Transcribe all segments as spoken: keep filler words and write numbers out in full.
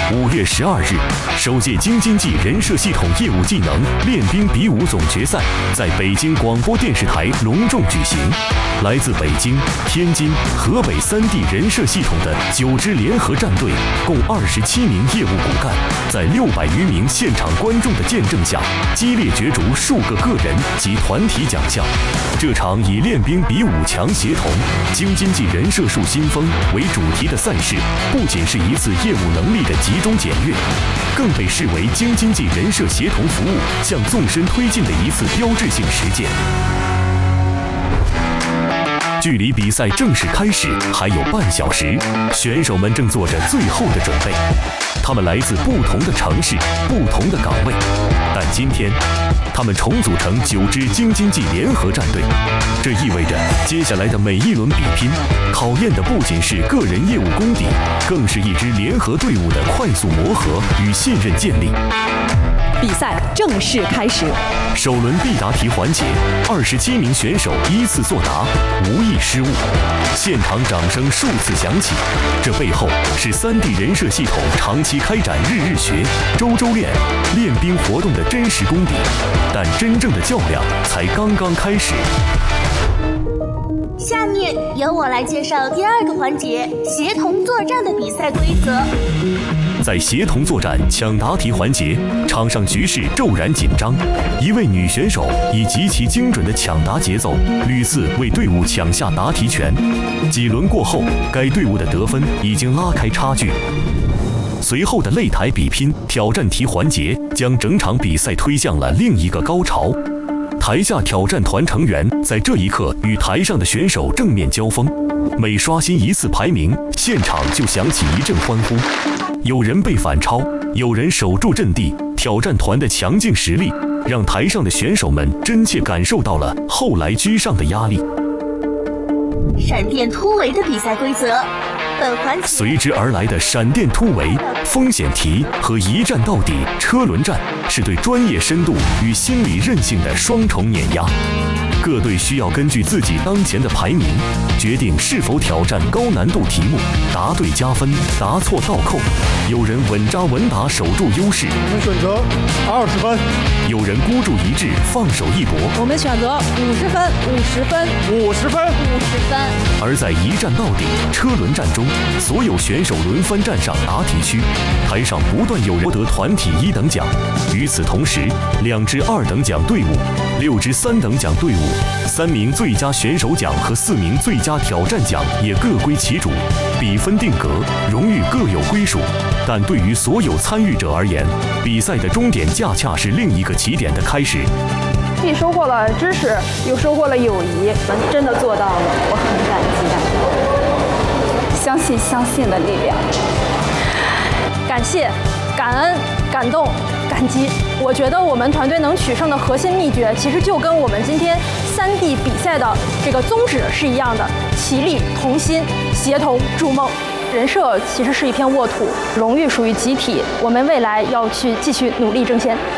五月十二日，首届京津冀人社系统业务技能练兵比武总决赛在北京广播电视台隆重举行。来自北京、天津、河北三地人社系统的九支联合战队，共二十七名业务骨干，在六百余名现场观众的见证下，激烈角逐数个个人及团体奖项。这场以练兵比武强协同，京津冀人社树新风为主题的赛事，不仅是一次业务能力的集中检阅，更被视为京津冀人社协同服务向纵深推进的一次标志性实践。距离比赛正式开始还有半小时，选手们正做着最后的准备。他们来自不同的城市、不同的岗位，但今天他们重组成九支京津冀联合战队。这意味着接下来的每一轮比拼，考验的不仅是个人业务功底，更是一支联合队伍的快速磨合与信任建立。 比赛正式开始， 首轮必答题环节，二十七名选手依次作答，无一失误。现场掌声数次响起，这背后是三地人社系统长期开展日日学、周周练、练兵活动的真实功底。但真正的较量才刚刚开始。 下面由我来介绍第二个环节——协同作战的比赛规则。 在协同作战抢答题环节，场上局势骤然紧张。一位女选手以极其精准的抢答节奏，屡次为队伍抢下答题权。几轮过后，该队伍的得分已经拉开差距。随后的擂台比拼挑战题环节，将整场比赛推向了另一个高潮。台下挑战团成员在这一刻与台上的选手正面交锋，每刷新一次排名，现场就响起一阵欢呼。有人被反超，有人守住阵地，挑战团的强劲实力让台上的选手们真切感受到了后来居上的压力。 闪电突围的比赛规则，本环节随之而来的闪电突围、风险题和一战到底车轮战，是对专业深度与心理韧性的双重碾压。各队需要根据自己当前的排名，决定是否挑战高难度题目，答对加分，答错倒扣。有人稳扎稳打守住优势， 我们选择二十分； 有人孤注一掷放手一搏， 我们选择五十分、五十分、 五十分、 五十分。 而在一战到底车轮战中，所有选手轮番站上答题区，台上不断有人获得团体一等奖。与此同时，两支二等奖队伍、六支三等奖队伍、三名最佳选手奖和四名最佳挑战奖也各归其主，比分定格，荣誉各有归属。但对于所有参与者而言，比赛的终点恰恰是另一个起点的开始。 既收获了知识，又收获了友谊，我们真的做到了，我很感激大家。相信相信的力量，感谢、感恩、感动、感激。我觉得我们团队能取胜的核心秘诀，其实就跟我们今天三地比赛的这个宗旨是一样的：齐力、同心、协同、筑梦。人社其实是一片沃土，荣誉属于集体，我们未来要去继续努力争先。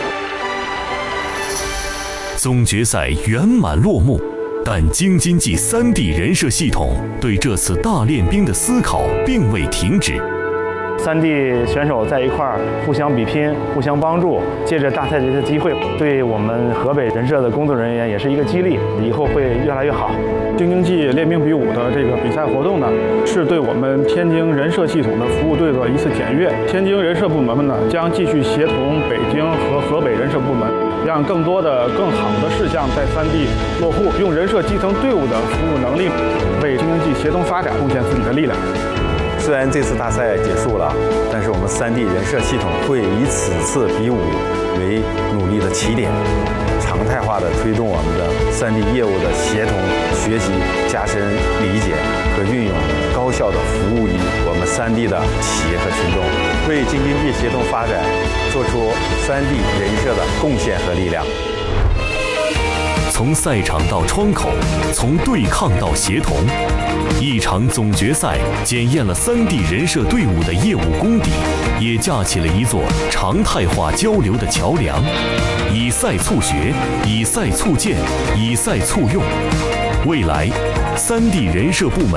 总决赛圆满落幕，但京津冀三地人社系统对这次大练兵的思考并未停止。 三地选手在一块儿互相比拼、互相帮助，借着大赛这个机会，对我们河北人社的工作人员也是一个激励，以后会越来越好。 京津冀练兵比武的这个比赛活动呢，是对我们天津人社系统的服务队的一次检阅。天津人社部门呢，将继续协同北京和河北人社部门，让更多的、更好的事项在三地落户，用人社基层队伍的服务能力，为京津冀协同发展贡献自己的力量。 虽然这次大赛结束了，但是我们三地人社系统会以此次比武为努力的起点，常态化的推动我们的三地业务的协同学习、加深理解和运用，高效的服务于我们三地的企业和群众，为京津冀协同发展做出三地人社的贡献和力量。 从赛场到窗口，从对抗到协同，一场总决赛检验了三地人社队伍的业务功底，也架起了一座常态化交流的桥梁。以赛促学，以赛促见，以赛促用。未来，三地人社部门